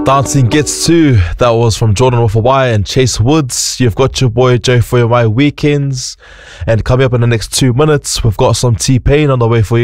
Dancing Gets To. That was from Jordan with a Y and Chase Woods. You've got your boy Joe for your My Weekends. And coming up in the next 2 minutes, we've got some T-Pain on the way for you.